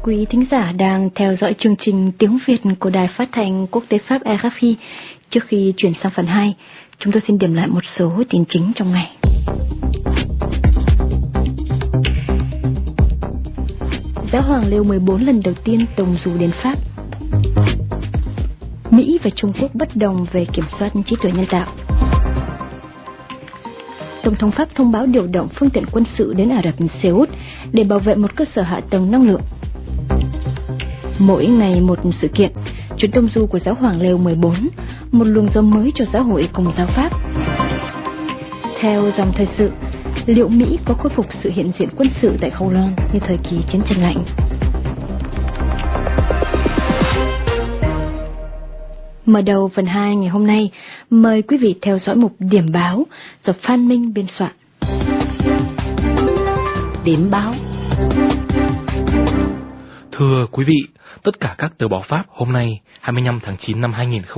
Quý thính giả đang theo dõi chương trình tiếng Việt của Đài Phát thanh Quốc tế Pháp RFI. Trước khi chuyển sang phần 2, chúng tôi xin điểm lại một số tin chính trong ngày. Giáo hoàng Leo 14 lần đầu tiên tông du đến Pháp. Mỹ và Trung Quốc bất đồng về kiểm soát trí tuệ nhân tạo. Tổng thống Pháp thông báo điều động phương tiện quân sự đến Ả Rập Xê Út để bảo vệ một cơ sở hạ tầng năng lượng. Mỗi ngày một sự kiện, chuyến tông du của Giáo hoàng Leo 14, một luồng gió mới cho giáo hội Công giáo Pháp. Theo dòng thời sự, liệu Mỹ có khôi phục sự hiện diện quân sự tại Khâu Loan như thời kỳ chiến tranh lạnh? Mở đầu phần 2 ngày hôm nay, mời quý vị theo dõi mục điểm báo do Phan Minh biên soạn. Điểm báo. Thưa quý vị, tất cả các tờ báo Pháp hôm nay, 25 tháng 9 năm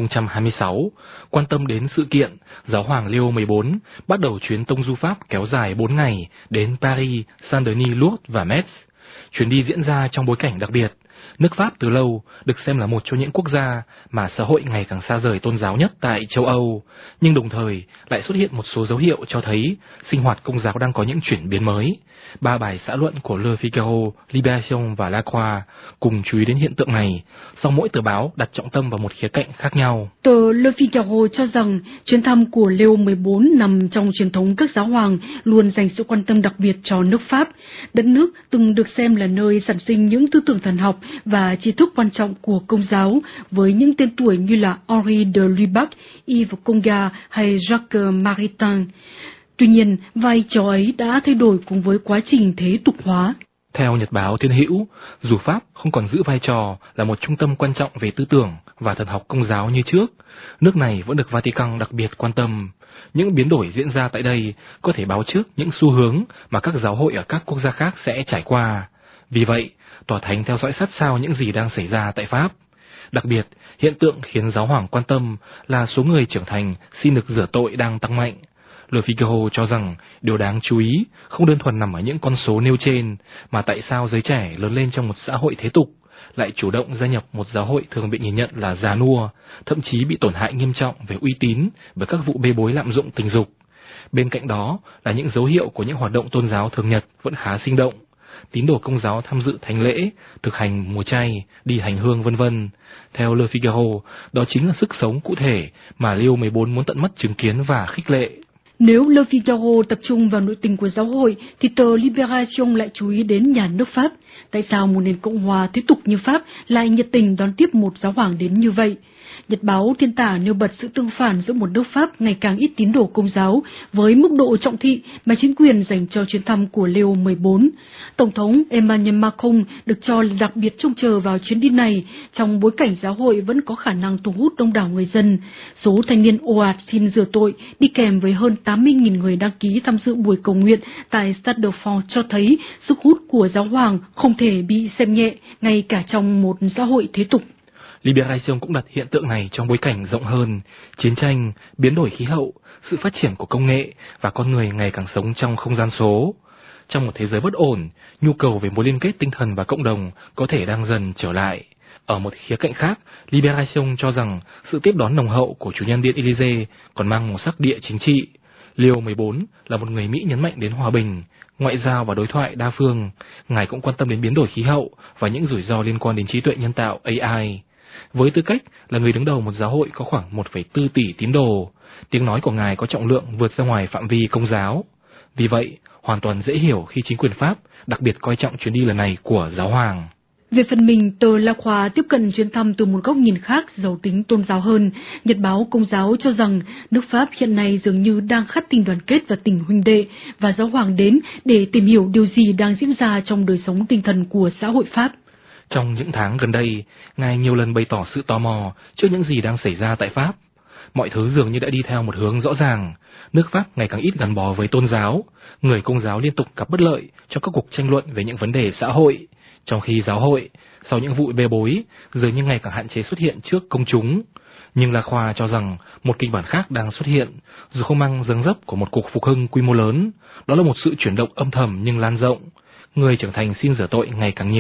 2026, quan tâm đến sự kiện Giáo hoàng Leo 14 bắt đầu chuyến tông du Pháp kéo dài 4 ngày đến Paris, Saint-Denis, Lourdes và Metz. Chuyến đi diễn ra trong bối cảnh đặc biệt. Nước Pháp từ lâu được xem là một trong những quốc gia mà xã hội ngày càng xa rời tôn giáo nhất tại châu Âu, nhưng đồng thời lại xuất hiện một số dấu hiệu cho thấy sinh hoạt công giáo đang có những chuyển biến mới. 3 bài xã luận của Le Figaro, Libération và La Croix cùng chú ý đến hiện tượng này, song mỗi tờ báo đặt trọng tâm vào một khía cạnh khác nhau. Tờ Le Figaro cho rằng chuyến thăm của Leo 14 nằm trong truyền thống các giáo hoàng luôn dành sự quan tâm đặc biệt cho nước Pháp, đất nước từng được xem là nơi sản sinh những tư tưởng thần học và tri thức quan trọng của Công giáo, với những tên tuổi như là Henri de Lubac, Yves Congar hay Jacques Maritain. Tuy nhiên, vai trò ấy đã thay đổi cùng với quá trình thế tục hóa. Theo Nhật báo Thiên Hữu, dù Pháp không còn giữ vai trò là một trung tâm quan trọng về tư tưởng và thần học Công giáo như trước, nước này vẫn được Vatican đặc biệt quan tâm. Những biến đổi diễn ra tại đây có thể báo trước những xu hướng mà các giáo hội ở các quốc gia khác sẽ trải qua. Vì vậy, Tòa Thánh theo dõi sát sao những gì đang xảy ra tại Pháp. Đặc biệt, hiện tượng khiến giáo hoàng quan tâm là số người trưởng thành xin được rửa tội đang tăng mạnh. Le Figaro cho rằng điều đáng chú ý không đơn thuần nằm ở những con số nêu trên, mà tại sao giới trẻ lớn lên trong một xã hội thế tục lại chủ động gia nhập một giáo hội thường bị nhìn nhận là già nua, thậm chí bị tổn hại nghiêm trọng về uy tín bởi các vụ bê bối lạm dụng tình dục. Bên cạnh đó là những dấu hiệu của những hoạt động tôn giáo thường nhật vẫn khá sinh động. Tín đồ Công giáo tham dự thánh lễ, thực hành mùa chay, đi hành hương vân vân. Theo Le Figaro, đó chính là sức sống cụ thể mà Leo 14 muốn tận mắt chứng kiến và khích lệ. Nếu Le Figaro tập trung vào nội tình của giáo hội, thì tờ Libération lại chú ý đến nhà nước Pháp. Tại sao một nền cộng hòa thế tục như Pháp lại nhiệt tình đón tiếp một giáo hoàng đến như vậy? Nhật báo Thiên Tả nêu bật sự tương phản giữa một nước Pháp ngày càng ít tín đồ Công giáo với mức độ trọng thị mà chính quyền dành cho chuyến thăm của Leo 14. Tổng thống Emmanuel Macron được cho là đặc biệt trông chờ vào chuyến đi này trong bối cảnh giáo hội vẫn có khả năng thu hút đông đảo người dân. Số thanh niên ồ ạt xin rửa tội đi kèm với hơn 80.000 người đăng ký tham dự buổi cầu nguyện tại Stade de France cho thấy sức hút của giáo hoàng không thể bị xem nhẹ ngay cả trong một xã hội thế tục. Libération cũng đặt hiện tượng này trong bối cảnh rộng hơn: chiến tranh, biến đổi khí hậu, sự phát triển của công nghệ và con người ngày càng sống trong không gian số. Trong một thế giới bất ổn, nhu cầu về mối liên kết tinh thần và cộng đồng có thể đang dần trở lại. Ở một khía cạnh khác, Libération cho rằng sự tiếp đón nồng hậu của chủ nhân Điện Élysée còn mang màu sắc địa chính trị. Leo 14 là một người Mỹ nhấn mạnh đến hòa bình, ngoại giao và đối thoại đa phương. Ngài cũng quan tâm đến biến đổi khí hậu và những rủi ro liên quan đến trí tuệ nhân tạo AI. Với tư cách là người đứng đầu một giáo hội có khoảng 1,4 tỷ tín đồ, tiếng nói của ngài có trọng lượng vượt ra ngoài phạm vi Công giáo. Vì vậy, hoàn toàn dễ hiểu khi chính quyền Pháp đặc biệt coi trọng chuyến đi lần này của giáo hoàng. Về phần mình, tờ La Croix tiếp cận chuyến thăm từ một góc nhìn khác, giàu tính tôn giáo hơn. Nhật báo Công giáo cho rằng nước Pháp hiện nay dường như đang khát tình đoàn kết và tình huynh đệ, và giáo hoàng đến để tìm hiểu điều gì đang diễn ra trong đời sống tinh thần của xã hội Pháp. Trong những tháng gần đây, ngài nhiều lần bày tỏ sự tò mò trước những gì đang xảy ra tại Pháp. Mọi thứ dường như đã đi theo một hướng rõ ràng. Nước Pháp ngày càng ít gắn bó với tôn giáo, người Công giáo liên tục gặp bất lợi trong các cuộc tranh luận về những vấn đề xã hội, trong khi giáo hội, sau những vụ bê bối, dường như ngày càng hạn chế xuất hiện trước công chúng. Nhưng La Croix cho rằng một kịch bản khác đang xuất hiện, dù không mang dáng dấp của một cuộc phục hưng quy mô lớn, đó là một sự chuyển động âm thầm nhưng lan rộng. Người trưởng thành xin rửa tội ngày càng nhiều,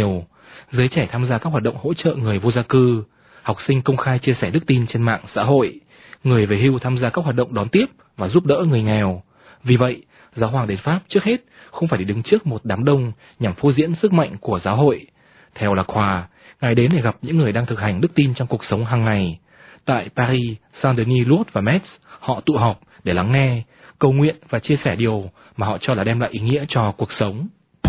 giới trẻ tham gia các hoạt động hỗ trợ người vô gia cư, học sinh công khai chia sẻ đức tin trên mạng xã hội, người về hưu tham gia các hoạt động đón tiếp và giúp đỡ người nghèo. Vì vậy, giáo hoàng đến Pháp trước hết không phải để đứng trước một đám đông nhằm phô diễn sức mạnh của giáo hội. Theo Lacroix, Ngài đến để gặp những người đang thực hành đức tin trong cuộc sống hàng ngày. Tại Paris, Saint-Denis, Lourdes và Metz, họ tụ họp để lắng nghe, cầu nguyện và chia sẻ điều mà họ cho là đem lại ý nghĩa cho cuộc sống.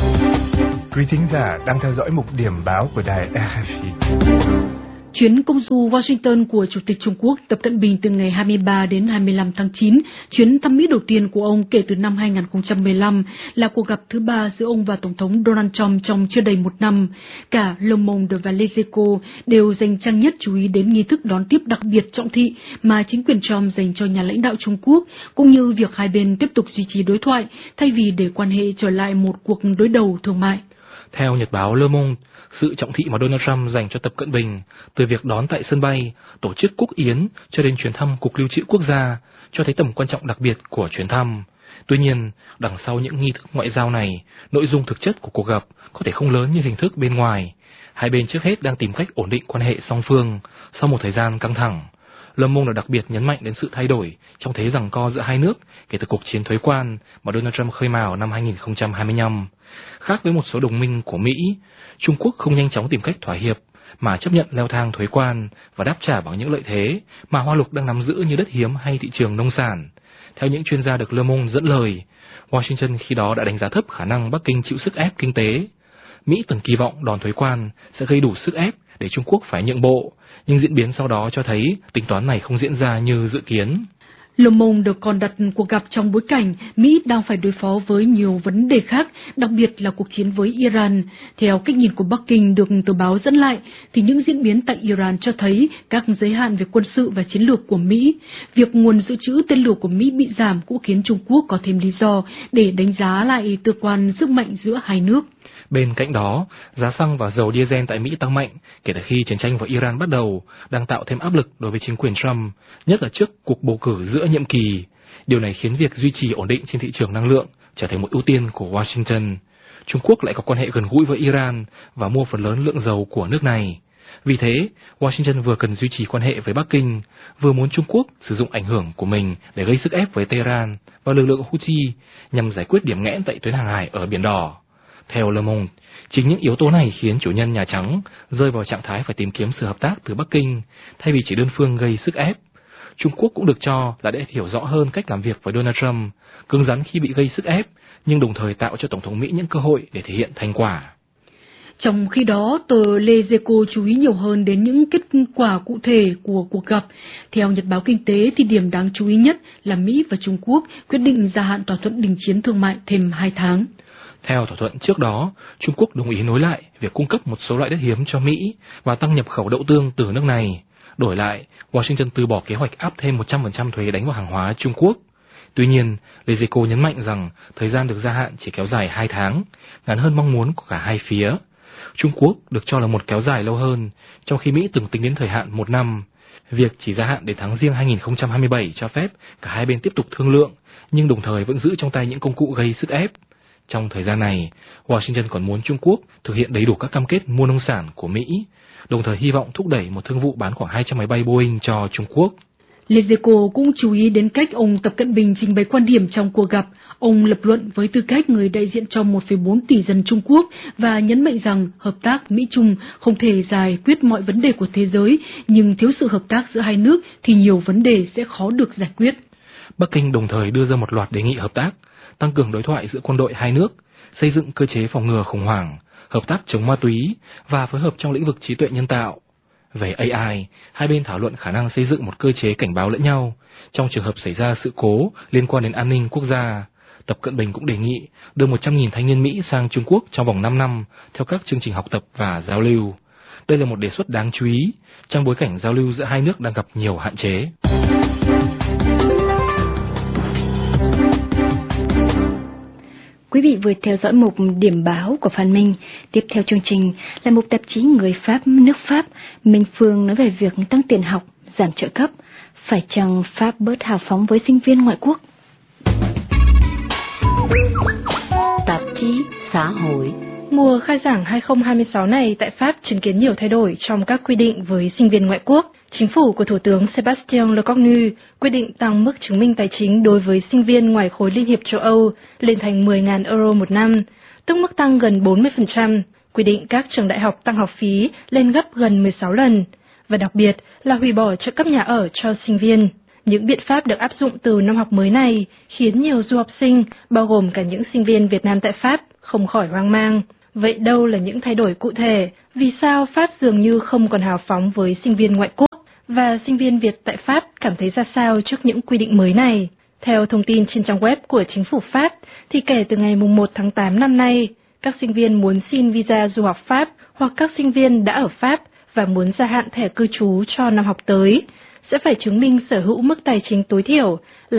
Quý thính giả đang theo dõi mục điểm báo của đài RFI. Chuyến công du Washington của Chủ tịch Trung Quốc Tập Cận Bình từ ngày 23 đến 25 tháng 9, chuyến thăm Mỹ đầu tiên của ông kể từ năm 2015, là cuộc gặp thứ 3 giữa ông và Tổng thống Donald Trump trong chưa đầy một năm. Cả Le Monde và Les Echos đều dành trang nhất chú ý đến nghi thức đón tiếp đặc biệt trọng thị mà chính quyền Trump dành cho nhà lãnh đạo Trung Quốc, cũng như việc hai bên tiếp tục duy trì đối thoại thay vì để quan hệ trở lại một cuộc đối đầu thương mại. Theo nhật báo Le Monde, sự trọng thị mà Donald Trump dành cho Tập Cận Bình, từ việc đón tại sân bay, tổ chức quốc yến cho đến chuyến thăm Cục Lưu trữ Quốc gia, cho thấy tầm quan trọng đặc biệt của chuyến thăm. Tuy nhiên, đằng sau những nghi thức ngoại giao này, nội dung thực chất của cuộc gặp có thể không lớn như hình thức bên ngoài. Hai bên trước hết đang tìm cách ổn định quan hệ song phương sau một thời gian căng thẳng. Le Monde đặc biệt nhấn mạnh đến sự thay đổi trong thế giằng co giữa hai nước kể từ cuộc chiến thuế quan mà Donald Trump khơi mào năm 2025. Khác với một số đồng minh của Mỹ, Trung Quốc không nhanh chóng tìm cách thỏa hiệp mà chấp nhận leo thang thuế quan và đáp trả bằng những lợi thế mà Hoa Lục đang nắm giữ như đất hiếm hay thị trường nông sản. Theo những chuyên gia được Le Monde dẫn lời, Washington khi đó đã đánh giá thấp khả năng Bắc Kinh chịu sức ép kinh tế. Mỹ từng kỳ vọng đòn thuế quan sẽ gây đủ sức ép để Trung Quốc phải nhượng bộ, nhưng diễn biến sau đó cho thấy tính toán này không diễn ra như dự kiến. Le Monde được còn đặt cuộc gặp trong bối cảnh Mỹ đang phải đối phó với nhiều vấn đề khác, đặc biệt là cuộc chiến với Iran. Theo cách nhìn của Bắc Kinh được tờ báo dẫn lại, thì những diễn biến tại Iran cho thấy các giới hạn về quân sự và chiến lược của Mỹ. Việc nguồn dự trữ tên lửa của Mỹ bị giảm cũng khiến Trung Quốc có thêm lý do để đánh giá lại tương quan sức mạnh giữa hai nước. Bên cạnh đó, giá xăng và dầu diesel tại Mỹ tăng mạnh kể từ khi chiến tranh với Iran bắt đầu, đang tạo thêm áp lực đối với chính quyền Trump, nhất là trước cuộc bầu cử giữa nhiệm kỳ. Điều này khiến việc duy trì ổn định trên thị trường năng lượng trở thành một ưu tiên của Washington. Trung Quốc lại có quan hệ gần gũi với Iran và mua phần lớn lượng dầu của nước này. Vì thế, Washington vừa cần duy trì quan hệ với Bắc Kinh, vừa muốn Trung Quốc sử dụng ảnh hưởng của mình để gây sức ép với Tehran và lực lượng Houthi nhằm giải quyết điểm nghẽn tại tuyến hàng hải ở Biển Đỏ. Theo Le Monde, chính những yếu tố này khiến chủ nhân Nhà Trắng rơi vào trạng thái phải tìm kiếm sự hợp tác từ Bắc Kinh thay vì chỉ đơn phương gây sức ép. Trung Quốc cũng được cho là đã hiểu rõ hơn cách làm việc với Donald Trump, cứng rắn khi bị gây sức ép, nhưng đồng thời tạo cho Tổng thống Mỹ những cơ hội để thể hiện thành quả. Trong khi đó, tờ Les Echos chú ý nhiều hơn đến những kết quả cụ thể của cuộc gặp. Theo Nhật báo Kinh tế thì điểm đáng chú ý nhất là Mỹ và Trung Quốc quyết định gia hạn thỏa thuận đình chiến thương mại thêm 2 tháng. Theo thỏa thuận trước đó, Trung Quốc đồng ý nối lại việc cung cấp một số loại đất hiếm cho Mỹ và tăng nhập khẩu đậu tương từ nước này. Đổi lại, Washington từ bỏ kế hoạch áp thêm 100% thuế đánh vào hàng hóa Trung Quốc. Tuy nhiên, Les Echos nhấn mạnh rằng thời gian được gia hạn chỉ kéo dài 2 tháng, ngắn hơn mong muốn của cả hai phía. Trung Quốc được cho là một kéo dài lâu hơn, trong khi Mỹ từng tính đến thời hạn 1 năm. Việc chỉ gia hạn đến tháng Giêng 2027 cho phép cả hai bên tiếp tục thương lượng, nhưng đồng thời vẫn giữ trong tay những công cụ gây sức ép. Trong thời gian này, Washington còn muốn Trung Quốc thực hiện đầy đủ các cam kết mua nông sản của Mỹ, đồng thời hy vọng thúc đẩy một thương vụ bán khoảng 200 máy bay Boeing cho Trung Quốc. Les Echos cũng chú ý đến cách ông Tập Cận Bình trình bày quan điểm trong cuộc gặp. Ông lập luận với tư cách người đại diện cho 1,4 tỷ dân Trung Quốc và nhấn mạnh rằng hợp tác Mỹ-Trung không thể giải quyết mọi vấn đề của thế giới, nhưng thiếu sự hợp tác giữa hai nước thì nhiều vấn đề sẽ khó được giải quyết. Bắc Kinh đồng thời đưa ra một loạt đề nghị hợp tác, tăng cường đối thoại giữa quân đội hai nước, xây dựng cơ chế phòng ngừa khủng hoảng, hợp tác chống ma túy và phối hợp trong lĩnh vực trí tuệ nhân tạo. Về AI, hai bên thảo luận khả năng xây dựng một cơ chế cảnh báo lẫn nhau trong trường hợp xảy ra sự cố liên quan đến an ninh quốc gia. Tập Cận Bình cũng đề nghị đưa 100.000 thanh niên Mỹ sang Trung Quốc trong vòng 5 năm theo các chương trình học tập và giao lưu. Đây là một đề xuất đáng chú ý trong bối cảnh giao lưu giữa hai nước đang gặp nhiều hạn chế. Quý vị vừa theo dõi mục điểm báo của Phan Minh. Tiếp theo chương trình là mục tạp chí Người Pháp nước Pháp. Minh Phương nói về việc tăng tiền học, giảm trợ cấp. Phải chăng Pháp bớt hào phóng với sinh viên ngoại quốc? Tạp chí xã hội. Mùa khai giảng 2026 này tại Pháp chứng kiến nhiều thay đổi trong các quy định với sinh viên ngoại quốc. Chính phủ của Thủ tướng Sébastien Lecornu quyết định tăng mức chứng minh tài chính đối với sinh viên ngoài khối Liên hiệp châu Âu lên thành 10.000 euro một năm, tức mức tăng gần 40%, quy định các trường đại học tăng học phí lên gấp gần 16 lần, và đặc biệt là hủy bỏ trợ cấp nhà ở cho sinh viên. Những biện pháp được áp dụng từ năm học mới này khiến nhiều du học sinh, bao gồm cả những sinh viên Việt Nam tại Pháp, không khỏi hoang mang. Vậy đâu là những thay đổi cụ thể? Vì sao Pháp dường như không còn hào phóng với sinh viên ngoại quốc? Và sinh viên Việt tại Pháp cảm thấy ra sao trước những quy định mới này? Theo thông tin trên trang web của chính phủ Pháp, thì kể từ ngày 1 tháng 8 năm nay, các sinh viên muốn xin visa du học Pháp hoặc các sinh viên đã ở Pháp và muốn gia hạn thẻ cư trú cho năm học tới, sẽ phải chứng minh sở hữu mức tài chính tối thiểu là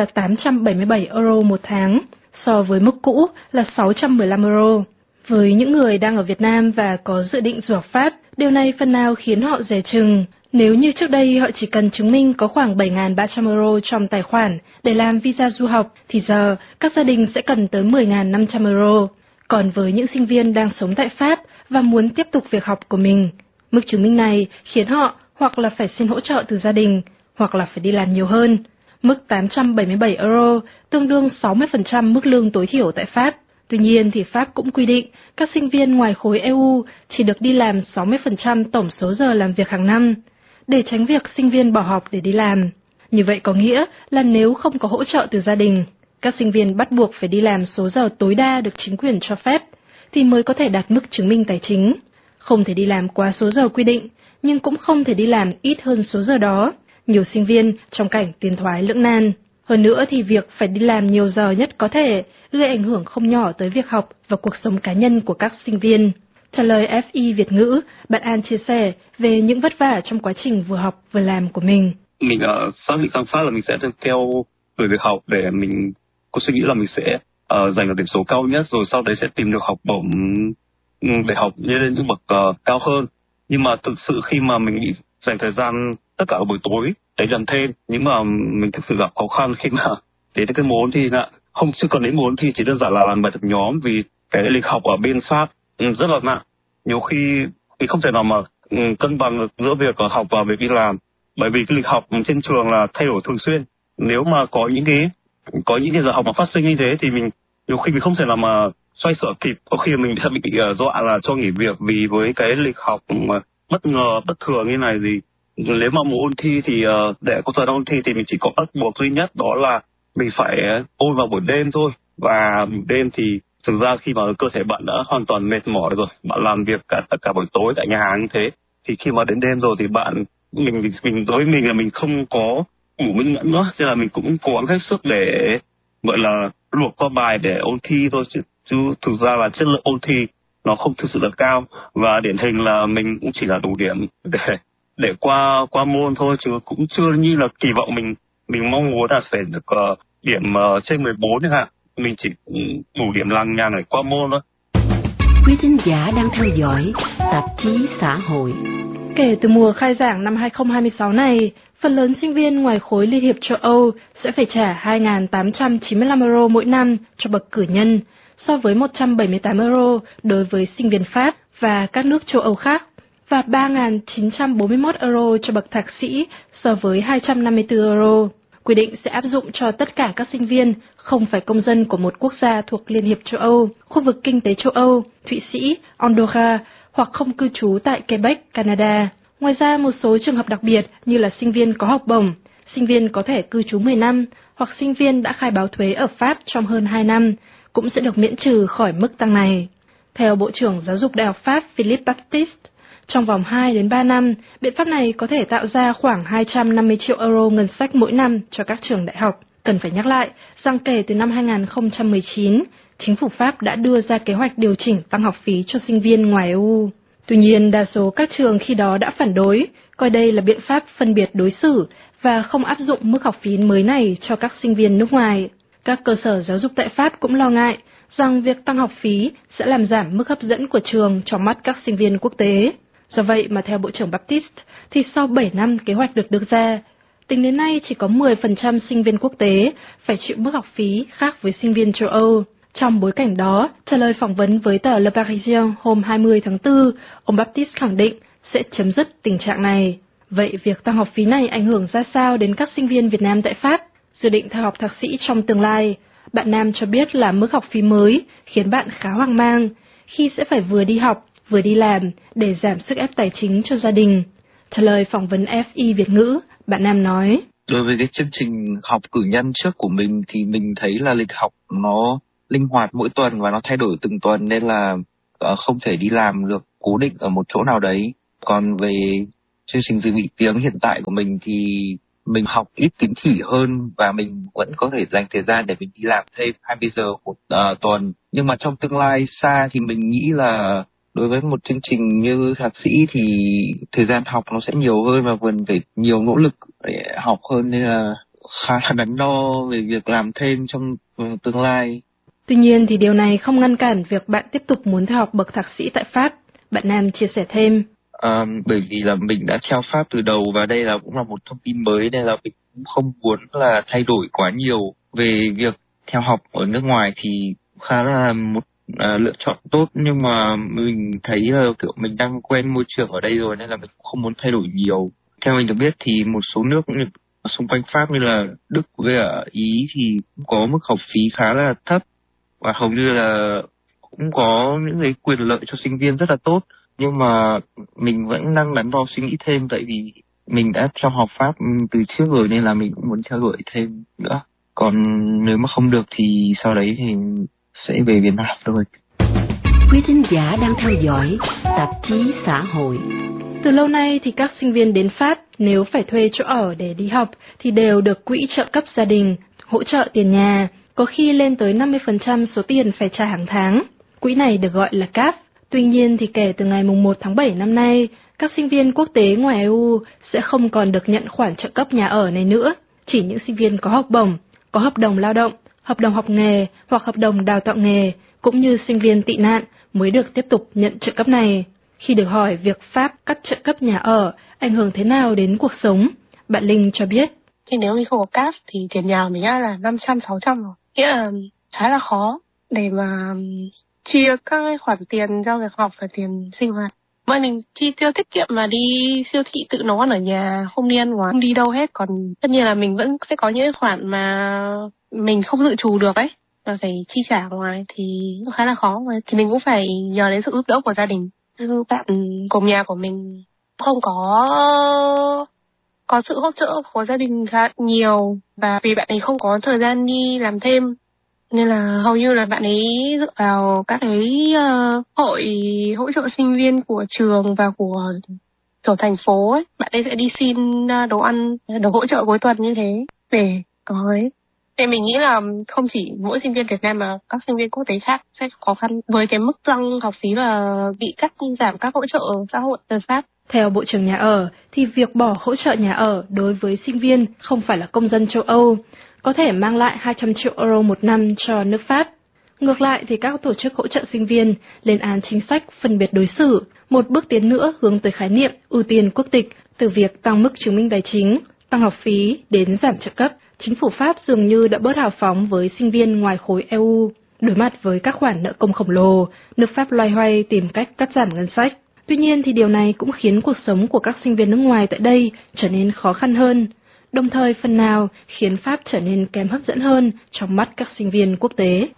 877 euro một tháng, so với mức cũ là 615 euro. Với những người đang ở Việt Nam và có dự định du học Pháp, điều này phần nào khiến họ dè chừng. Nếu như trước đây họ chỉ cần chứng minh có khoảng 7.300 euro trong tài khoản để làm visa du học, thì giờ các gia đình sẽ cần tới 10.500 euro. Còn với những sinh viên đang sống tại Pháp và muốn tiếp tục việc học của mình, mức chứng minh này khiến họ hoặc là phải xin hỗ trợ từ gia đình, hoặc là phải đi làm nhiều hơn. Mức 877 euro tương đương 60% mức lương tối thiểu tại Pháp. Tuy nhiên thì Pháp cũng quy định các sinh viên ngoài khối EU chỉ được đi làm 60% tổng số giờ làm việc hàng năm, để tránh việc sinh viên bỏ học để đi làm. Như vậy có nghĩa là nếu không có hỗ trợ từ gia đình, các sinh viên bắt buộc phải đi làm số giờ tối đa được chính quyền cho phép, thì mới có thể đạt mức chứng minh tài chính. Không thể đi làm quá số giờ quy định, nhưng cũng không thể đi làm ít hơn số giờ đó. Nhiều sinh viên trong cảnh tiến thoái lưỡng nan. Hơn nữa thì việc phải đi làm nhiều giờ nhất có thể gây ảnh hưởng không nhỏ tới việc học và cuộc sống cá nhân của các sinh viên. Trả lời FI Việt ngữ, bạn An chia sẻ về những vất vả trong quá trình vừa học vừa làm của mình. Mình xác định sang Pháp là mình sẽ theo đuổi việc học, để mình có suy nghĩ là mình sẽ giành được điểm số cao nhất, rồi sau đấy sẽ tìm được học bổng để học lên những bậc cao hơn. Nhưng mà thực sự khi mà mình bị dành thời gian tất cả buổi tối để làm thêm, nhưng mà mình thực sự gặp khó khăn khi mà đến cái môn thi không chưa cần đến môn thi, chỉ đơn giản là làm bài tập nhóm, vì cái lịch học ở bên Pháp rất là nặng. Nhiều khi mình không thể nào mà cân bằng được giữa việc học và việc đi làm, bởi vì cái lịch học trên trường là thay đổi thường xuyên. Nếu mà có những cái giờ học mà phát sinh như thế thì mình nhiều khi mình không thể nào mà xoay sở kịp, có khi mình sẽ bị dọa là cho nghỉ việc vì với cái lịch học bất ngờ bất thường như này. Thì nếu mà muốn ôn thi thì để có thời gian ôn thi thì mình chỉ có bắt buộc duy nhất đó là mình phải ôn vào buổi đêm thôi. Và đêm thì thực ra khi mà cơ thể bạn đã hoàn toàn mệt mỏi rồi, bạn làm việc tất cả buổi tối tại nhà hàng như thế, thì khi mà đến đêm rồi thì mình đối với mình là mình không có đủ minh mẫn nữa, nên là mình cũng cố gắng hết sức để gọi là luộc qua bài để ôn thi thôi, chứ thực ra là chất lượng ôn thi nó không thực sự là cao, và điển hình là mình cũng chỉ là đủ điểm để qua môn thôi, chứ cũng chưa như là kỳ vọng mình mong muốn là sẽ được điểm trên 14 chẳng hạn. Mình chỉ đủ điểm lằng nhằng để qua môn thôi. Quý thính giả đang theo dõi tạp chí xã hội. Kể từ mùa khai giảng năm 2026 này, phần lớn sinh viên ngoài khối Liên hiệp châu Âu sẽ phải trả 2.895 euro mỗi năm cho bậc cử nhân, so với 178 euro đối với sinh viên Pháp và các nước châu Âu khác, và 3.941 euro cho bậc thạc sĩ so với 254 euro. Quy định sẽ áp dụng cho tất cả các sinh viên không phải công dân của một quốc gia thuộc Liên hiệp châu Âu, khu vực kinh tế châu Âu, Thụy Sĩ, Andorra hoặc không cư trú tại Quebec, Canada. Ngoài ra, một số trường hợp đặc biệt như là sinh viên có học bổng, sinh viên có thể cư trú 10 năm hoặc sinh viên đã khai báo thuế ở Pháp trong hơn 2 năm cũng sẽ được miễn trừ khỏi mức tăng này. Theo Bộ trưởng Giáo dục Đại học Pháp Philippe Baptiste, trong vòng 2 đến 3 năm, biện pháp này có thể tạo ra khoảng 250 triệu euro ngân sách mỗi năm cho các trường đại học. Cần phải nhắc lại rằng kể từ năm 2019, chính phủ Pháp đã đưa ra kế hoạch điều chỉnh tăng học phí cho sinh viên ngoài EU. Tuy nhiên, đa số các trường khi đó đã phản đối, coi đây là biện pháp phân biệt đối xử và không áp dụng mức học phí mới này cho các sinh viên nước ngoài. Các cơ sở giáo dục tại Pháp cũng lo ngại rằng việc tăng học phí sẽ làm giảm mức hấp dẫn của trường trong mắt các sinh viên quốc tế. Do vậy mà theo Bộ trưởng Baptiste, thì sau 7 năm kế hoạch được đưa ra, tính đến nay chỉ có 10% sinh viên quốc tế phải chịu mức học phí khác với sinh viên châu Âu. Trong bối cảnh đó, trả lời phỏng vấn với tờ Le Parisien hôm 20 tháng 4, ông Baptiste khẳng định sẽ chấm dứt tình trạng này. Vậy việc tăng học phí này ảnh hưởng ra sao đến các sinh viên Việt Nam tại Pháp? Dự định theo học thạc sĩ trong tương lai, bạn Nam cho biết là mức học phí mới khiến bạn khá hoang mang khi sẽ phải vừa đi học, vừa đi làm để giảm sức ép tài chính cho gia đình. Trả lời phỏng vấn FI Việt ngữ, bạn Nam nói: Đối với cái chương trình học cử nhân trước của mình thì mình thấy là lịch học nó linh hoạt mỗi tuần và nó thay đổi từng tuần, nên là không thể đi làm được cố định ở một chỗ nào đấy. Còn về chương trình dự bị tiếng hiện tại của mình thì mình học ít tín chỉ hơn và mình vẫn có thể dành thời gian để mình đi làm thêm 20 giờ một tuần. Nhưng mà trong tương lai xa thì mình nghĩ là đối với một chương trình như thạc sĩ thì thời gian học nó sẽ nhiều hơn và cần phải nhiều nỗ lực để học hơn, nên là khá là đắn đo về việc làm thêm trong tương lai. Tuy nhiên thì điều này không ngăn cản việc bạn tiếp tục muốn theo học bậc thạc sĩ tại Pháp. Bạn Nam chia sẻ thêm: Bởi vì là mình đã theo Pháp từ đầu và đây là cũng là một thông tin mới, nên là mình cũng không muốn là thay đổi quá nhiều về việc theo học ở nước ngoài, thì khá là một lựa chọn tốt, nhưng mà mình thấy là kiểu mình đang quen môi trường ở đây rồi nên là mình cũng không muốn thay đổi nhiều. Theo mình được biết thì một số nước xung quanh Pháp như là Đức với ở Ý thì cũng có mức học phí khá là thấp và hầu như là cũng có những cái quyền lợi cho sinh viên rất là tốt. Nhưng mà mình vẫn đang đắn đo suy nghĩ thêm, tại vì mình đã theo học Pháp từ trước rồi nên là mình cũng muốn theo đuổi thêm nữa. Còn nếu mà không được thì sau đấy thì sẽ về Việt Nam thôi. Quý thính giả đang theo dõi tạp chí xã hội. Từ lâu nay thì các sinh viên đến Pháp nếu phải thuê chỗ ở để đi học thì đều được quỹ trợ cấp gia đình hỗ trợ tiền nhà, có khi lên tới 50% số tiền phải trả hàng tháng. Quỹ này được gọi là CAF. Tuy nhiên thì kể từ ngày 1 tháng 7 năm nay, các sinh viên quốc tế ngoài EU sẽ không còn được nhận khoản trợ cấp nhà ở này nữa. Chỉ những sinh viên có học bổng, có hợp đồng lao động, hợp đồng học nghề hoặc hợp đồng đào tạo nghề, cũng như sinh viên tị nạn mới được tiếp tục nhận trợ cấp này. Khi được hỏi việc Pháp cắt trợ cấp nhà ở ảnh hưởng thế nào đến cuộc sống, bạn Linh cho biết: Thì nếu mình không có CAF thì tiền nhà của mình là 500-600 rồi. Nghĩa là khá là khó để mà chia các khoản tiền cho việc học và tiền sinh hoạt. Bọn mình chi tiêu tiết kiệm mà đi siêu thị tự nấu ăn ở nhà, không đi ăn ngoài, không đi đâu hết. Còn tất nhiên là mình vẫn sẽ có những khoản mà mình không dự trù được ấy, mà phải chi trả ngoài thì cũng khá là khó. Thì mình cũng phải nhờ đến sự giúp đỡ của gia đình. Bạn cùng nhà của mình không có sự hỗ trợ của gia đình khá nhiều, và vì bạn ấy không có thời gian đi làm thêm nên là hầu như là bạn ấy dựa vào các cái hội hỗ trợ sinh viên của trường và của thành phố ấy. Bạn ấy sẽ đi xin đồ ăn, đồ hỗ trợ cuối tuần như thế để có ấy. Thì mình nghĩ là không chỉ mỗi sinh viên Việt Nam mà các sinh viên quốc tế khác sẽ khó khăn với cái mức tăng học phí và bị cắt giảm các hỗ trợ xã hội từ Pháp. Theo Bộ trưởng Nhà ở, thì việc bỏ hỗ trợ nhà ở đối với sinh viên không phải là công dân châu Âu, có thể mang lại 200 triệu euro một năm cho nước Pháp. Ngược lại thì các tổ chức hỗ trợ sinh viên lên án chính sách phân biệt đối xử, một bước tiến nữa hướng tới khái niệm ưu tiên quốc tịch, từ việc tăng mức chứng minh tài chính, tăng học phí đến giảm trợ cấp. Chính phủ Pháp dường như đã bớt hào phóng với sinh viên ngoài khối EU. Đối mặt với các khoản nợ công khổng lồ, nước Pháp loay hoay tìm cách cắt giảm ngân sách. Tuy nhiên thì điều này cũng khiến cuộc sống của các sinh viên nước ngoài tại đây trở nên khó khăn hơn, đồng thời phần nào khiến Pháp trở nên kém hấp dẫn hơn trong mắt các sinh viên quốc tế.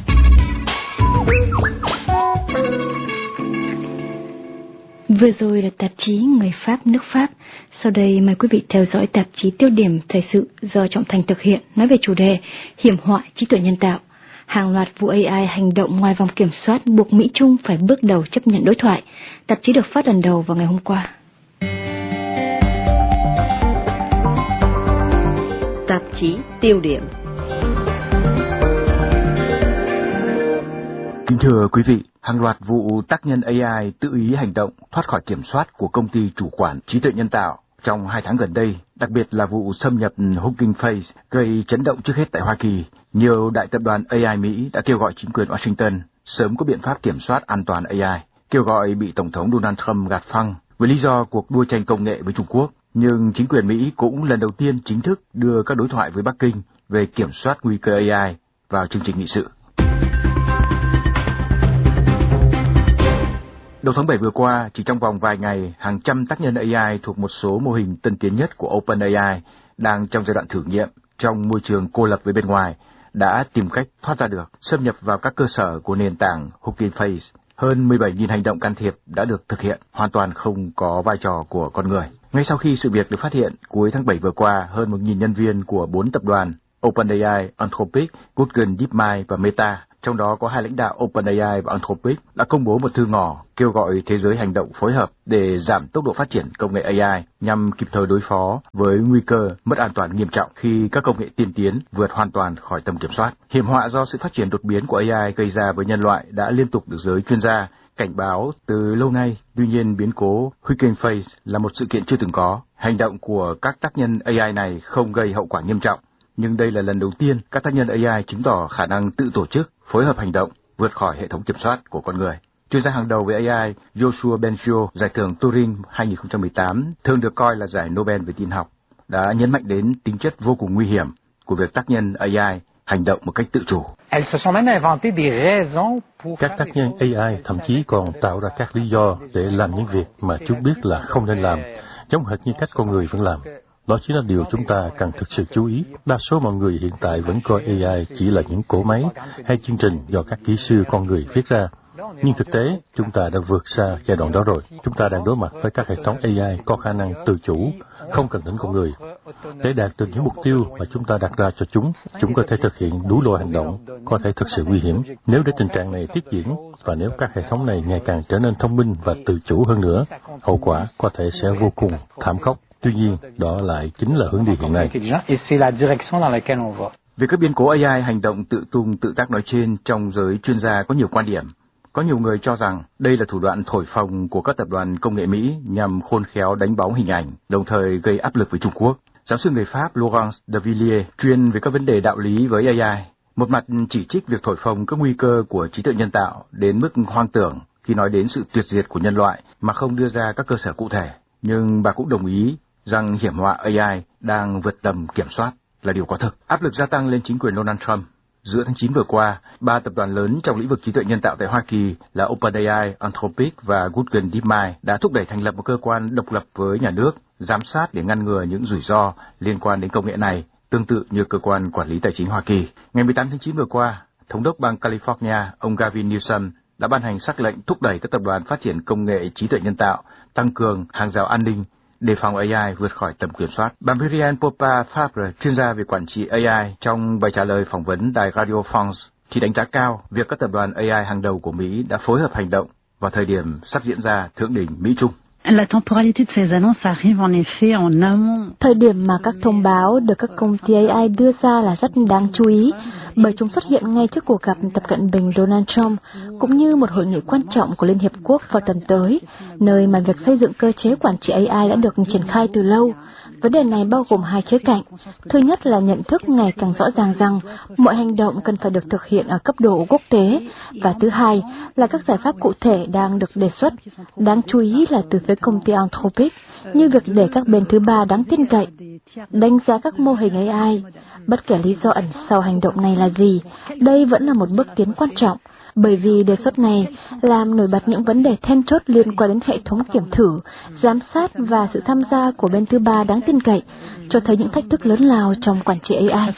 Vừa rồi là tạp chí Người Pháp nước Pháp. Sau đây mời quý vị theo dõi tạp chí Tiêu điểm thời sự do Trọng Thành thực hiện, nói về chủ đề hiểm họa trí tuệ nhân tạo. Hàng loạt vụ AI hành động ngoài vòng kiểm soát buộc Mỹ Trung phải bước đầu chấp nhận đối thoại. Tạp chí được phát lần đầu vào ngày hôm qua. Tạp chí Tiêu điểm. Kính thưa quý vị, hàng loạt vụ tác nhân AI tự ý hành động thoát khỏi kiểm soát của công ty chủ quản trí tuệ nhân tạo trong 2 tháng gần đây, đặc biệt là vụ xâm nhập Hugging Face gây chấn động trước hết tại Hoa Kỳ. Nhiều đại tập đoàn AI Mỹ đã kêu gọi chính quyền Washington sớm có biện pháp kiểm soát an toàn AI, kêu gọi bị Tổng thống Donald Trump gạt phăng với lý do cuộc đua tranh công nghệ với Trung Quốc. Nhưng chính quyền Mỹ cũng lần đầu tiên chính thức đưa các đối thoại với Bắc Kinh về kiểm soát nguy cơ AI vào chương trình nghị sự. Đầu tháng 7 vừa qua, chỉ trong vòng vài ngày, hàng trăm tác nhân AI thuộc một số mô hình tân tiến nhất của OpenAI đang trong giai đoạn thử nghiệm trong môi trường cô lập với bên ngoài đã tìm cách thoát ra được, xâm nhập vào các cơ sở của nền tảng Hugging Face. Hơn 17.000 hành động can thiệp đã được thực hiện, hoàn toàn không có vai trò của con người. Ngay sau khi sự việc được phát hiện, cuối tháng 7 vừa qua, hơn 1.000 nhân viên của 4 tập đoàn OpenAI, Anthropic, Google, DeepMind và Meta, trong đó có 2 lãnh đạo OpenAI và Anthropic, đã công bố một thư ngỏ kêu gọi thế giới hành động phối hợp để giảm tốc độ phát triển công nghệ AI nhằm kịp thời đối phó với nguy cơ mất an toàn nghiêm trọng khi các công nghệ tiên tiến vượt hoàn toàn khỏi tầm kiểm soát. Hiểm họa do sự phát triển đột biến của AI gây ra với nhân loại đã liên tục được giới chuyên gia cảnh báo từ lâu nay. Tuy nhiên, biến cố Hugging Face là một sự kiện chưa từng có. Hành động của các tác nhân AI này không gây hậu quả nghiêm trọng, nhưng đây là lần đầu tiên các tác nhân AI chứng tỏ khả năng tự tổ chức, phối hợp hành động, vượt khỏi hệ thống kiểm soát của con người. Chuyên gia hàng đầu về AI Yoshua Bengio, giải thưởng Turing 2018, thường được coi là giải Nobel về tin học, đã nhấn mạnh đến tính chất vô cùng nguy hiểm của việc tác nhân AI hành động một cách tự chủ. Các tác nhân AI thậm chí còn tạo ra các lý do để làm những việc mà chúng biết là không nên làm, giống hệt như cách con người vẫn làm. Đó chính là điều chúng ta cần thực sự chú ý. Đa số mọi người hiện tại vẫn coi AI chỉ là những cỗ máy hay chương trình do các kỹ sư con người viết ra. Nhưng thực tế, chúng ta đã vượt xa giai đoạn đó rồi. Chúng ta đang đối mặt với các hệ thống AI có khả năng tự chủ, không cần đến con người. Để đạt được những mục tiêu mà chúng ta đặt ra cho chúng có thể thực hiện đủ loại hành động, có thể thực sự nguy hiểm. Nếu để tình trạng này tiếp diễn, và nếu các hệ thống này ngày càng trở nên thông minh và tự chủ hơn nữa, hậu quả có thể sẽ vô cùng thảm khốc. Tuy nhiên, đó lại chính là hướng đi hiện nay. Về các biến cố AI hành động tự tung tự tác nói trên, trong giới chuyên gia có nhiều quan điểm. Có nhiều người cho rằng đây là thủ đoạn thổi phồng của các tập đoàn công nghệ Mỹ nhằm khôn khéo đánh bóng hình ảnh, đồng thời gây áp lực với Trung Quốc. Giáo sư người Pháp Laurence de Villiers, chuyên về các vấn đề đạo lý với AI, một mặt chỉ trích việc thổi phồng các nguy cơ của trí tuệ nhân tạo đến mức hoang tưởng khi nói đến sự tuyệt diệt của nhân loại mà không đưa ra các cơ sở cụ thể. Nhưng bà cũng đồng ý rằng hiểm họa AI đang vượt tầm kiểm soát là điều có thực. Áp lực gia tăng lên chính quyền Donald Trump. Giữa tháng 9 vừa qua, 3 tập đoàn lớn trong lĩnh vực trí tuệ nhân tạo tại Hoa Kỳ là OpenAI, Anthropic và Google DeepMind đã thúc đẩy thành lập một cơ quan độc lập với nhà nước, giám sát để ngăn ngừa những rủi ro liên quan đến công nghệ này, tương tự như cơ quan quản lý tài chính Hoa Kỳ. Ngày 18 tháng 9 vừa qua, Thống đốc bang California, ông Gavin Newsom, đã ban hành sắc lệnh thúc đẩy các tập đoàn phát triển công nghệ trí tuệ nhân tạo, tăng cường hàng rào an ninh, đề phòng AI vượt khỏi tầm kiểm soát. Bà Muriel Popa-Fabre, chuyên gia về quản trị AI, trong bài trả lời phỏng vấn đài Radio France, thì đánh giá cao việc các tập đoàn AI hàng đầu của Mỹ đã phối hợp hành động vào thời điểm sắp diễn ra thượng đỉnh Mỹ-Trung. La temporalité de ces annonces arrive en effet en amont. Thời điểm mà các thông báo được các công ty AI đưa ra là rất đáng chú ý, bởi chúng xuất hiện ngay trước cuộc gặp Tập Cận Bình Donald Trump, cũng như một hội nghị quan trọng của Liên Hiệp Quốc vào tuần tới, nơi mà việc xây dựng cơ chế quản trị AI đã được triển khai từ lâu. Vấn đề này bao gồm hai khía cạnh. Thứ nhất là nhận thức ngày càng rõ ràng rằng mọi hành động cần phải được thực hiện ở cấp độ quốc tế, và thứ hai là các giải pháp cụ thể đang được đề xuất. Đáng chú ý là từ phía công ty Anthropic, như việc để các bên thứ ba đáng tin cậy đánh giá các mô hình AI. Bất kể lý do ẩn sau hành động này là gì, đây vẫn là một bước tiến quan trọng, bởi vì đề xuất này làm nổi bật những vấn đề then chốt liên quan đến hệ thống kiểm thử, giám sát và sự tham gia của bên thứ ba đáng tin cậy, cho thấy những thách thức lớn lao trong quản trị AI.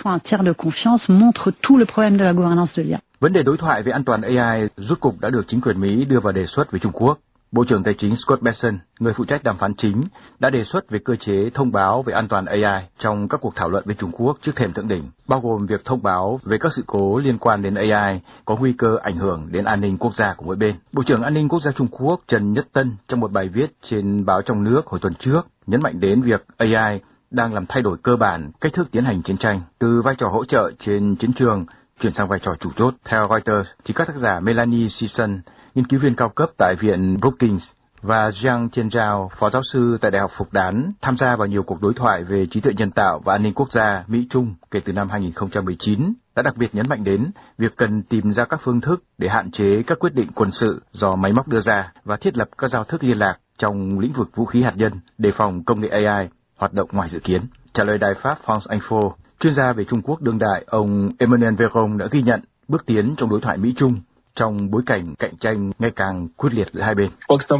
Vấn đề đối thoại về an toàn AI rốt cục đã được chính quyền Mỹ đưa vào đề xuất với Trung Quốc. Bộ trưởng Tài chính Scott Bessent, người phụ trách đàm phán chính, đã đề xuất về cơ chế thông báo về an toàn AI trong các cuộc thảo luận với Trung Quốc trước thềm thượng đỉnh, bao gồm việc thông báo về các sự cố liên quan đến AI có nguy cơ ảnh hưởng đến an ninh quốc gia của mỗi bên. Bộ trưởng An ninh Quốc gia Trung Quốc Trần Nhất Tân trong một bài viết trên báo Trong nước hồi tuần trước nhấn mạnh đến việc AI đang làm thay đổi cơ bản cách thức tiến hành chiến tranh, từ vai trò hỗ trợ trên chiến trường chuyển sang vai trò chủ chốt. Theo Reuters, thì các tác giả Melanie Sisson, nghiên cứu viên cao cấp tại Viện Brookings, và Jiang Tianzhao, phó giáo sư tại Đại học Phục Đán, tham gia vào nhiều cuộc đối thoại về trí tuệ nhân tạo và an ninh quốc gia Mỹ-Trung kể từ năm 2019, đã đặc biệt nhấn mạnh đến việc cần tìm ra các phương thức để hạn chế các quyết định quân sự do máy móc đưa ra và thiết lập các giao thức liên lạc trong lĩnh vực vũ khí hạt nhân, đề phòng công nghệ AI hoạt động ngoài dự kiến. Trả lời đài Pháp France Info, chuyên gia về Trung Quốc đương đại ông Emmanuel Véron đã ghi nhận bước tiến trong đối thoại Mỹ-Trung trong bối cảnh cạnh tranh ngày càng quyết liệt giữa hai bên.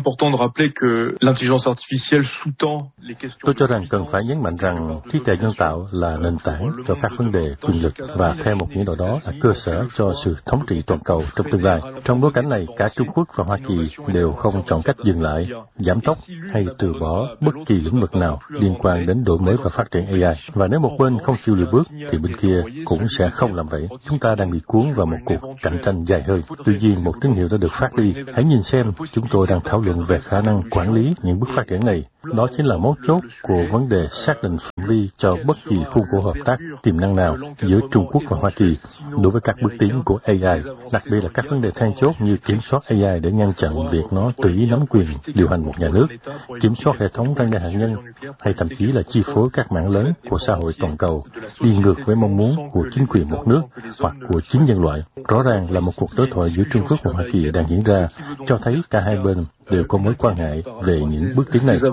Tôi cho rằng cần phải nhấn mạnh rằng trí tuệ nhân tạo là nền tảng cho các vấn đề quyền lực và theo một nghĩa nào đó là cơ sở cho sự thống trị toàn cầu trong tương lai. Trong bối cảnh này, cả Trung Quốc và Hoa Kỳ đều không chọn cách dừng lại, giảm tốc hay từ bỏ bất kỳ lĩnh vực nào liên quan đến đổi mới và phát triển AI. Và nếu một bên không chịu lùi bước thì bên kia cũng sẽ không làm vậy. Chúng ta đang bị cuốn vào một cuộc cạnh tranh dài hơi. Tuy nhiên, một tín hiệu đã được phát đi. Hãy nhìn xem, chúng tôi đang thảo luận về khả năng quản lý những bước phát triển này. Đó chính là mấu chốt của vấn đề xác định phạm vi cho bất kỳ khuôn khổ hợp tác tiềm năng nào giữa Trung Quốc và Hoa Kỳ đối với các bước tiến của AI, đặc biệt là các vấn đề then chốt như kiểm soát AI để ngăn chặn việc nó tự ý nắm quyền điều hành một nhà nước, kiểm soát hệ thống răn đe hạt nhân, hay thậm chí là chi phối các mạng lớn của xã hội toàn cầu, đi ngược với mong muốn của chính quyền một nước hoặc của chính nhân loại. Rõ ràng là một cuộc đối thoại giữa Trung Quốc và Hoa Kỳ đang diễn ra, cho thấy cả hai bên đều có mối quan ngại về những bước tiến này.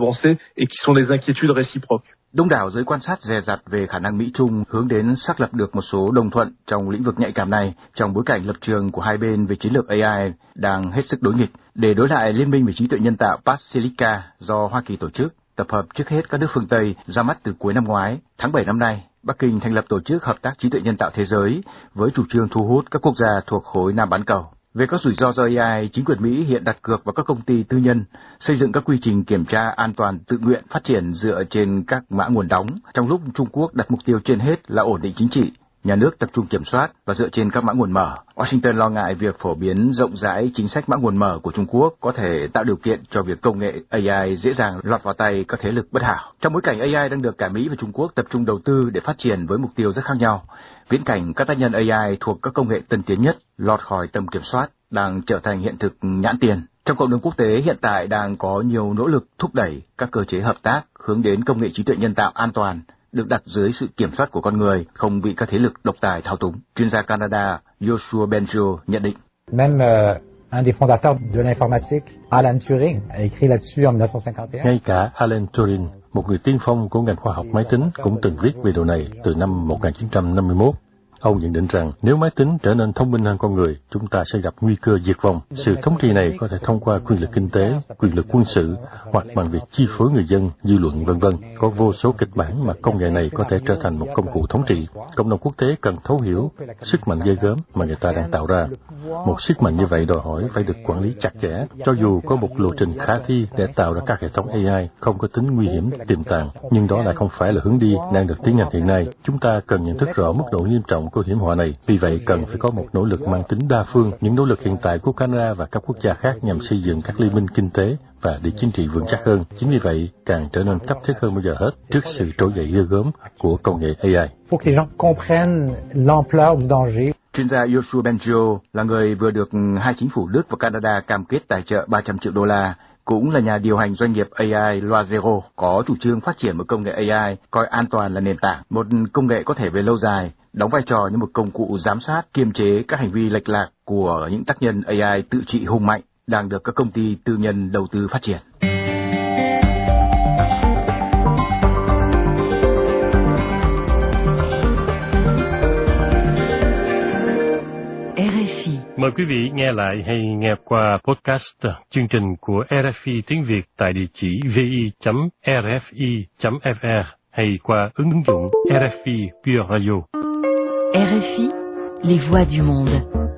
Đông đảo giới quan sát dè dặt về khả năng Mỹ-Trung hướng đến xác lập được một số đồng thuận trong lĩnh vực nhạy cảm này trong bối cảnh lập trường của hai bên về chiến lược AI đang hết sức đối nghịch. Để đối lại Liên minh về trí tuệ nhân tạo Pax-Silica do Hoa Kỳ tổ chức, tập hợp trước hết các nước phương Tây ra mắt từ cuối năm ngoái. Tháng 7 năm nay, Bắc Kinh thành lập Tổ chức Hợp tác Trí tuệ nhân tạo Thế giới với chủ trương thu hút các quốc gia thuộc khối Nam bán cầu. Về các rủi ro do AI, chính quyền Mỹ hiện đặt cược vào các công ty tư nhân xây dựng các quy trình kiểm tra an toàn tự nguyện phát triển dựa trên các mã nguồn đóng, trong lúc Trung Quốc đặt mục tiêu trên hết là ổn định chính trị. Nhà nước tập trung kiểm soát và dựa trên các mã nguồn mở. Washington lo ngại việc phổ biến rộng rãi chính sách mã nguồn mở của Trung Quốc có thể tạo điều kiện cho việc công nghệ AI dễ dàng lọt vào tay các thế lực bất hảo. Trong bối cảnh AI đang được cả Mỹ và Trung Quốc tập trung đầu tư để phát triển với mục tiêu rất khác nhau, viễn cảnh các tác nhân AI thuộc các công nghệ tân tiến nhất lọt khỏi tầm kiểm soát đang trở thành hiện thực nhãn tiền. Trong cộng đồng quốc tế hiện tại đang có nhiều nỗ lực thúc đẩy các cơ chế hợp tác hướng đến công nghệ trí tuệ nhân tạo an toàn, được đặt dưới sự kiểm soát của con người, không bị các thế lực độc tài thao túng. Chuyên gia Canada Joshua Benjo nhận định. Un des fondateurs de l'informatique, Alan Turing, a écrit là-dessus en 1951. Ngay cả Alan Turing, một người tiên phong của ngành khoa học máy tính, cũng từng viết về điều này từ năm 1951. Ông nhận định rằng nếu máy tính trở nên thông minh hơn con người, chúng ta sẽ gặp nguy cơ diệt vong. Sự thống trị này có thể thông qua quyền lực kinh tế, quyền lực quân sự, hoặc bằng việc chi phối người dân, dư luận v.v. Có vô số kịch bản mà công nghệ này có thể trở thành một công cụ thống trị. Cộng đồng quốc tế cần thấu hiểu sức mạnh ghê gớm mà người ta đang tạo ra. Một sức mạnh như vậy đòi hỏi phải được quản lý chặt chẽ, cho dù có một lộ trình khả thi để tạo ra các hệ thống AI không có tính nguy hiểm tiềm tàng, nhưng đó lại không phải là hướng đi đang được tiến hành hiện nay. Chúng ta cần nhận thức rõ mức độ nghiêm trọng của hiểm họa này. Vì vậy, cần phải có một nỗ lực mang tính đa phương. Những nỗ lực hiện tại của Canada và các quốc gia khác nhằm xây dựng các liên minh kinh tế và địa chính trị vững chắc hơn. Chính vì vậy, càng trở nên cấp thiết hơn bao giờ hết trước sự trỗi dậy ghê gớm của công nghệ AI. Faut que les gens comprennent l'ampleur du danger. Chuyên gia Joshua Benjo là người vừa được hai chính phủ Đức và Canada cam kết tài trợ 300 triệu đô la, cũng là nhà điều hành doanh nghiệp AI Loazero, có chủ trương phát triển một công nghệ AI coi an toàn là nền tảng, một công nghệ có thể về lâu dài, đóng vai trò như một công cụ giám sát, kiềm chế các hành vi lệch lạc của những tác nhân AI tự trị hùng mạnh đang được các công ty tư nhân đầu tư phát triển. Mời quý vị nghe lại hay nghe qua podcast chương trình của RFI tiếng Việt tại địa chỉ vi.rfi.fr hay qua ứng dụng RFI Pure Radio. RFI, les voix du monde.